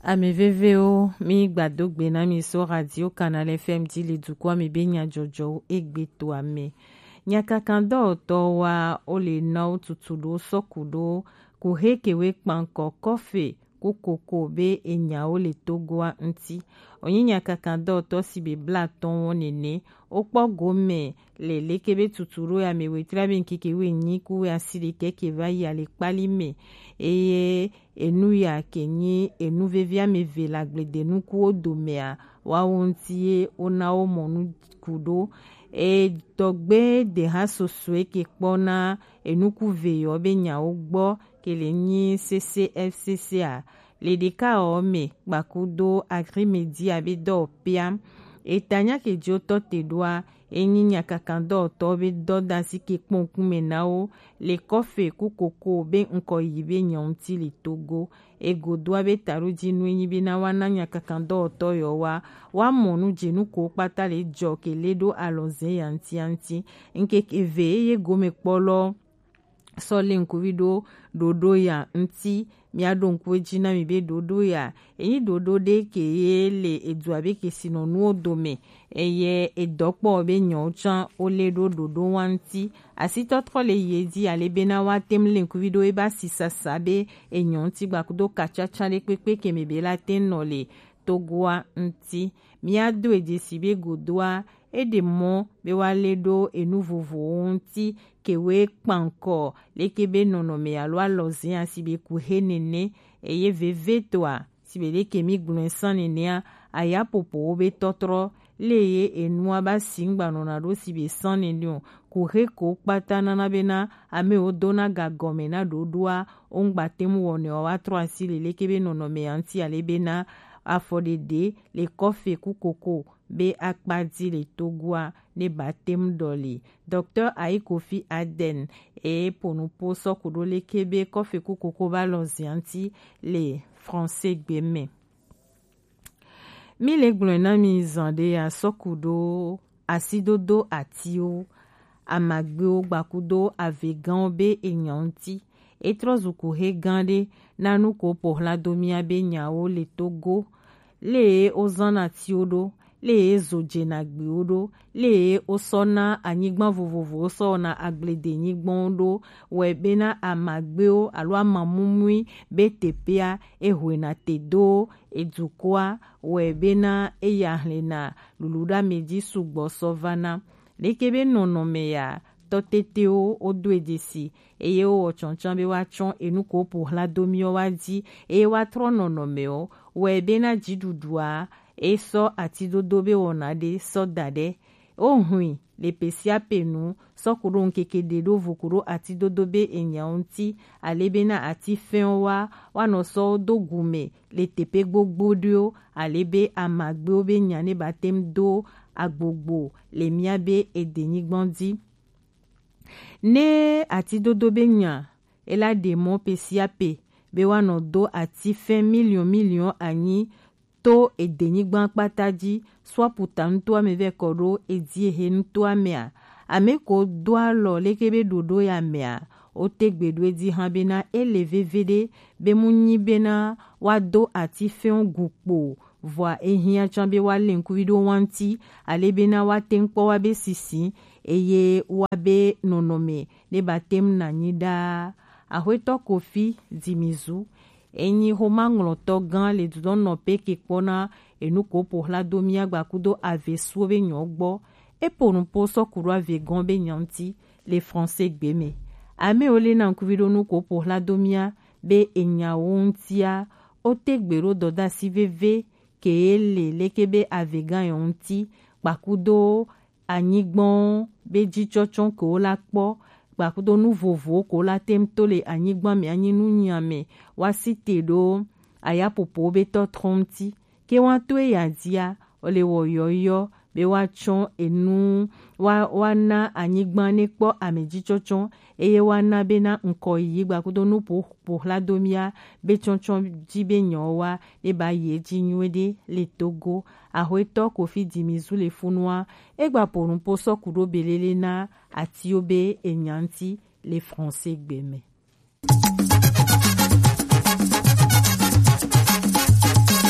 Ameveveo mi gbadogbe na mi so radio Canal FM di le dukwa mi be nya jojo egbe to ame. Nyakakando oto wa ole na ututudo sokudo kuhekewe kpanko kofe kukoko be enya ole togwa nti. Onye nyakakando oto si be bla ton wonene okpo gome le lekebe tuturo ya mewe trabe nkikewe nyiku ya siri keke va ya le kpali me eye enu ya kenye enu vevia meve la glede nuku odomea wa wontie ona o monu kudo dogbe de ha sosue ke kpona enuku veyo be nya ogbo kele nyi CCFCCA le deka ome bakudo agrimedia be do pia etanya ke joto te doa enyinya kakando tobe do dasi ke kponkume nao le kofe kukoko be nko yibe nyonti li Togo ego doa be taruji nwenyi be na wana nya kakando toyo wa monu jenu ko pata le jo ke ledo alonze yanti nke eve ye gome kpolo sole nkuvido dodo ya nti miado nkweji na mibe dodo ya enyi dodo de ke le eduabe ke sino nuodome eye edokpo be nyochan ole dodo wanti asitotro le yedi ale bena wa temle nkuvido eba sisasabe enyonti gbakudo kachacha le pepe ke mebe la tenole togwa nti miado edesibe godoa edemo be wale do enuvovo nti kewe kpanko lekebe nonome alwa lozi asibe kuhenene eye vevetoa sibe leke mi glunsan nene aya popo obe totro leye enua ba singba nonado sibe san nene kuhe ko kpata nana bena ame odona gagome na dodua ongba temu wone wa tro asile lekebe nonome anti alebena afodede le kofe kukoko be akpadi le Togwa ne batem doli. Dr. Aikofi Aden ponupo sokudo le kebe kofe kukoko balonzi anti le français gbeme. Mi le glona mi zande ya sokudo asidodo atio amagbeo gbakudo avegan be enyanti etrozuku he gande nanu ko pohla domia be nyao le Togo le ozana tiodo le zoje na gbeodo le osona anyigban vovovo so na aglede nyigban do webe na amagbeo alo amamumui be tepea ehwe na tedo edukwa webe na eyahlena luluda meji sugbo sovana lekebe nonome ya toteteo odo edesi eye o chonchan be wa chon enuko pohla domio wadi eye wa trononomeo webe na jidudua eso atidodobe wonade so dade ohui le pesia penu sokuro nkeke dedo vokuro atidodobe enyaunti alebena ati fenwa wano so dogume le tepe gbogbodio alebe amagbe obe nyane batem do agbogbo le miabe edenyigbandi ne atidodobe nya ela demo pesia pe be wano do ati fen million anyi to edenigban kpataji swaputa ntoa meve koro ediehe ntoa mea ameko doa lo lekebe dodo ya mea otegbedo edi hambe na elevevede be munyi bena wado ati feon gukpo voa ehia chambe wale nkuvido wanti alebena watenkpo wabe sisi eye wabe nonome ne batem na nyida ahweto kofi dimizu enyi homa ngloto gan le dudon no peke kpona enuko pohla domia gbakudo ave suobe nyogbo eponumpo sokuru ave gombe nyanti le français gbeme ame ole na nkuvido nuko pohla domia be enya wontia otegbero doda siveve keele lekebe ave gan yonti gbakudo anyigbon be jichochon ko la kpo gbakudo nu vovo ko la temto le anyigban me anyinu nyame wasite do aya popo be to tronti ke wan to ya dia ole wo yoyo be wa chon enu wana anyigban ne kpo ameji chochon eye wana be na nko yi gbakudo nu po la domia be chonchon jibe nyowa e ba ye jinwede le Togo ahweto kofi dimizu le funwa egba porun po sokudo belele na atiobe enyanti le français gbeme.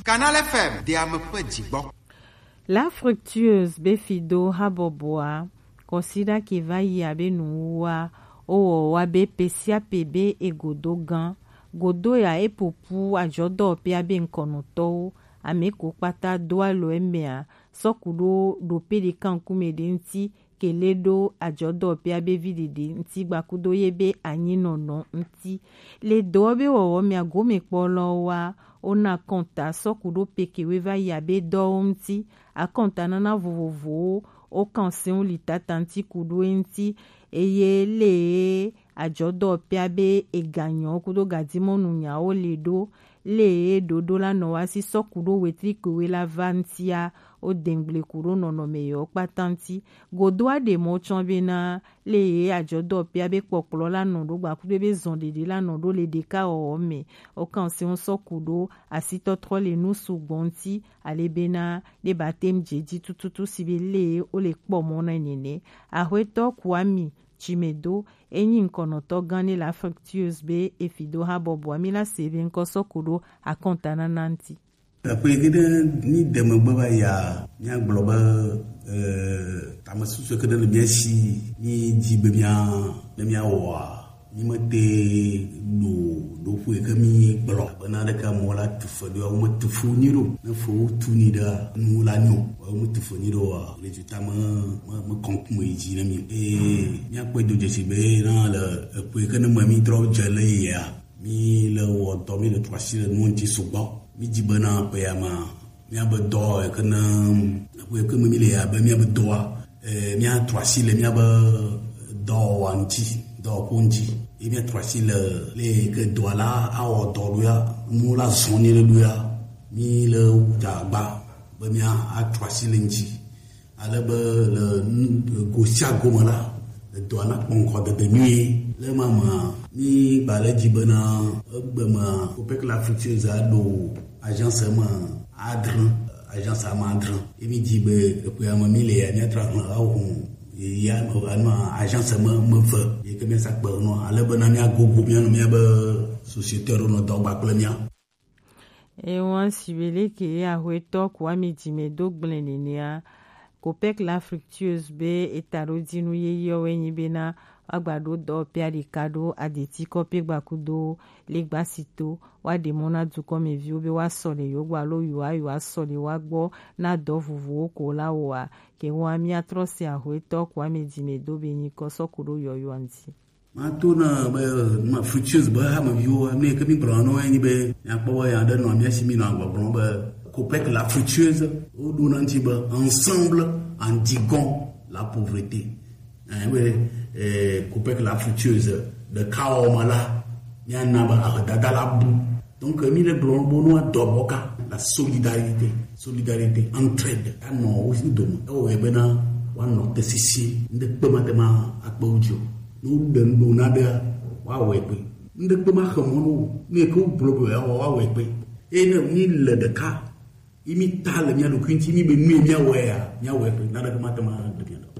Canal FM de Amepedjibo. La fructueuse befido haboboa considère que va y abe nuwa o wabe pesia pebe e godo gan godo ya epopu ajodo pe abe nkonoto ameko pata doa lo emea sokudo do pede kankume de nti keledo ajodo pe abe vidide nti gbakudo yebe anyi nono nti le do be wo mi agome polo wa ona konta sokudo peke we va yabe do nti akonta nana vovovo o kansen litata nti kudo nti eye le ajodo pe abe eganyo kudo gadimonu nya o ledo le dodo la no wasi sokudo wetri kwe la vantia o dengle kuro nono meyo patanti godo ade mo chombe na le ajodo pe abe popolo la no do gba kudo be zondede la no do le deka o me o kansen sokudo asito tro le nu sugbonti alebena de batem jeji tututu sibele o le kpomo na nene ahweto kwami chimedo enyi nkonoto gane la fructueuse be efido habobo amila sebe nkoso kudo akontana nanti après que ni deme baba ya nya globa tamasu que de bien si ni dibe bien de bien wa ni mate do fu que mi blo bana de ka mola tufa do mo tufu ni ro na fo tuni da nu la no mo tufu ni ro wa le jutama mo konk mo ji na mi nya ko do je si be na le pour que ne mami trop jale ya mi le wo to mi le 3 mon ti suba mi jibana pe ama mi abdo e kana ko e mi le ya ba mi abdo mi a 3 le mi aba do wanti do kunji e mi a 3 le ke do la a o do ya mu la zoni le ya mi le ja ba ba mi a 3 le nji ala ba le go sia go mala le do na kon ko de nuit le mama ni bala jibana bama ko pek la fructueuse ado agence ma adran agence ma adran e mi jibe ko ya mami le ya ni tra au ya no agence ma me e ke me sak ba no ala bana mi agogo mi no mi ba société ro no do ba plania e wan sibele ke ya hweto kwa mi jimedo gblendenia ko pek la fructueuse be etarodinu ye yo enyi bena agbado do piadikado adeti kope gbakudo legbasito wa demona duko me vi obe wa sole yo gba lo yo ayo asole wa gbo na do vuvu ko la wa ke wa mi atrose ahweto kwa medime do be ni ko sokuro yo yo anti matuna ma fructueuse ba ha ma viwo ne ke mi brano ni be ya po ya da no mi asimi na gbo ba copec la fructueuse o do nanti ba ensemble endiguons la pauvreté copec la fructueuse de kaomala yana ba dada la bu donc mi le glon bono doboka la solidarité entraide no aussi do o ebena one of the sisi nde pematema akbojo no den do nada wa wepe nde pema khamono ne ko blobo ya wa wepe ene mi le de ka imi tale mi alo kwinti mi be mi ya wepe nada pematema de bien